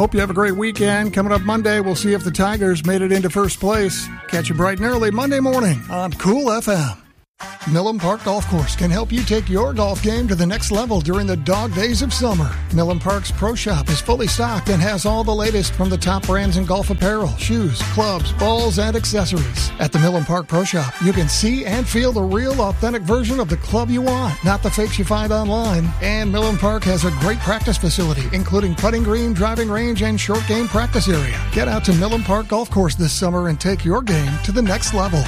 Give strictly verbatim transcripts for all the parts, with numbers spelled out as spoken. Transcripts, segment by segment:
Hope you have a great weekend. Coming up Monday, we'll see if the Tigers made it into first place. Catch you bright and early Monday morning on Cool F M. Millen Park Golf Course can help you take your golf game to the next level during the dog days of summer. Millen Park's Pro Shop is fully stocked and has all the latest from the top brands in golf apparel, shoes, clubs, balls, and accessories. At the Millen Park Pro Shop, you can see and feel the real, authentic version of the club you want, not the fakes you find online. And Millen Park has a great practice facility, including putting green, driving range, and short game practice area. Get out to Millen Park Golf Course this summer and take your game to the next level.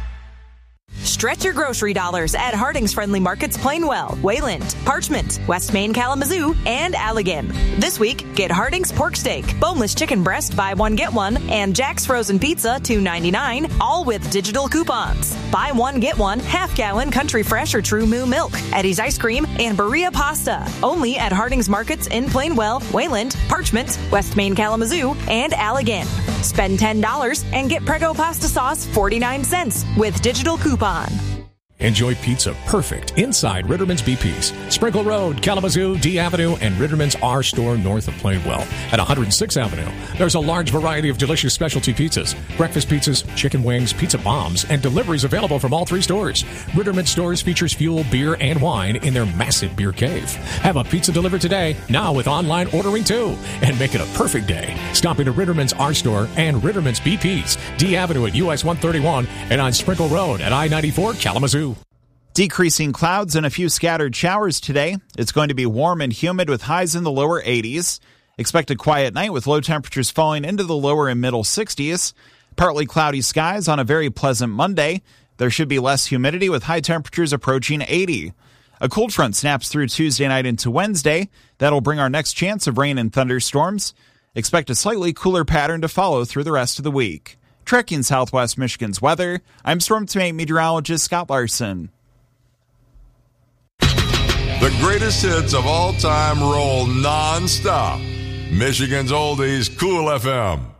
Stretch your grocery dollars at Harding's Friendly Markets Plainwell, Wayland, Parchment, West Main Kalamazoo, and Allegan. This week, get Harding's pork steak, boneless chicken breast, buy one, get one, and Jack's frozen pizza, two ninety-nine, all with digital coupons. Buy one, get one, half gallon Country Fresh or True Moo milk, Eddie's ice cream, and Berea pasta. Only at Harding's Markets in Plainwell, Wayland, Parchment, West Main Kalamazoo, and Allegan. Spend ten dollars and get Prego pasta sauce, forty-nine cents, with digital coupon. Enjoy pizza perfect inside Ritterman's B P's. Sprinkle Road, Kalamazoo, D Avenue, and Ritterman's R Store north of Plainwell. At one hundred sixth Avenue, there's a large variety of delicious specialty pizzas, breakfast pizzas, chicken wings, pizza bombs, and deliveries available from all three stores. Ritterman's stores features fuel, beer, and wine in their massive beer cave. Have a pizza delivered today, now with online ordering too, and make it a perfect day. Stop into Ritterman's R Store and Ritterman's B P's, D Avenue at U S one thirty-one, and on Sprinkle Road at I ninety-four, Kalamazoo. Decreasing clouds and a few scattered showers today. It's going to be warm and humid with highs in the lower eighties. Expect a quiet night with low temperatures falling into the lower and middle sixties. Partly cloudy skies on a very pleasant Monday. There should be less humidity with high temperatures approaching eighty. A cold front snaps through Tuesday night into Wednesday. That'll bring our next chance of rain and thunderstorms. Expect a slightly cooler pattern to follow through the rest of the week. Tracking Southwest Michigan's weather, I'm Storm Team meteorologist Scott Larson. The greatest hits of all time roll non-stop. Michigan's Oldies, Cool F M.